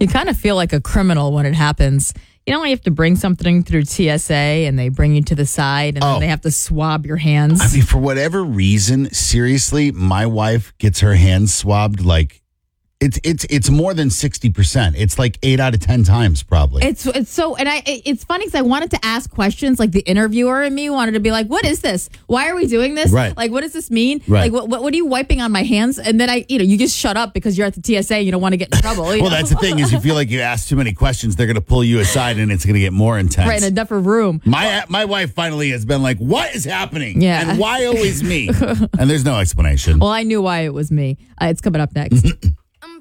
You kind of feel like a criminal when it happens. You know when you have to bring something through TSA and they bring you to the side and then they have to swab your hands? I mean, for whatever reason, seriously, my wife gets her hands swabbed like it's more than 60%. It's like 8 out of 10 times probably. It's so, and it's funny because I wanted to ask questions. Like the interviewer in me wanted to be like, "What is this? Why are we doing this? Right. Like, what does this mean? Right. Like, what are you wiping on my hands?" And then you just shut up because you're at the TSA. You don't want to get in trouble. Well, that's the thing is, you feel like you ask too many questions, they're going to pull you aside, and it's going to get more intense. Right in a different room. My wife finally has been like, "What is happening? Yeah. And why always me?" And there's no explanation. Well, I knew why it was me. It's coming up next.